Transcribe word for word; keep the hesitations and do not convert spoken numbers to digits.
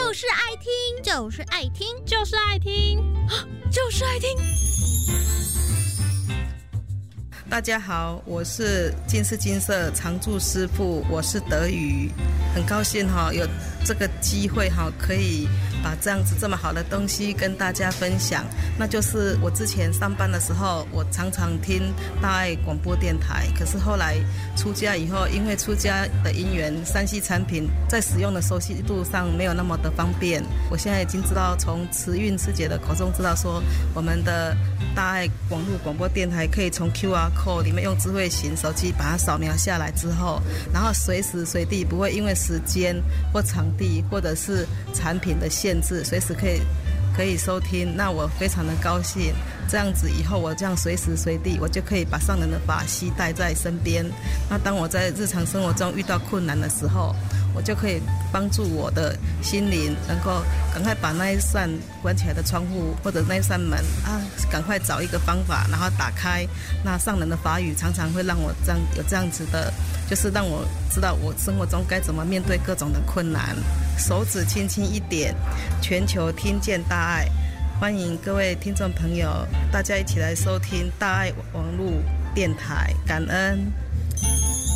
就是爱听，就是爱听， 就是爱听， 就是爱听。 大家好，我是金氏金色常驻师傅，我是德瑜，很高兴哈、哦、有这个机会哈、哦、可以把这样子这么好的东西跟大家分享。那就是我之前上班的时候，我常常听大爱广播电台，可是后来出家以后，因为出家的因缘，三 C 产品在使用的熟悉度上没有那么的方便。我现在已经知道，从慈运师姐的口中知道说，我们的大爱网络广播电台可以从 Q R code 里面用智慧型手机把它扫描下来之后，然后随时随地不会因为时间或场地或者是产品的限制，随时可以可以收听。那我非常的高兴，这样子以后我这样随时随地我就可以把上人的法携带在身边。那当我在日常生活中遇到困难的时候，我就可以帮助我的心灵能够赶快把那一扇关起来的窗户或者那一扇门啊，赶快找一个方法然后打开。那上人的法语常常会让我这样有这样子的，就是让我知道我生活中该怎么面对各种的困难。手指轻轻一点，全球听见大爱。欢迎各位听众朋友，大家一起来收听大爱网络电台，感恩。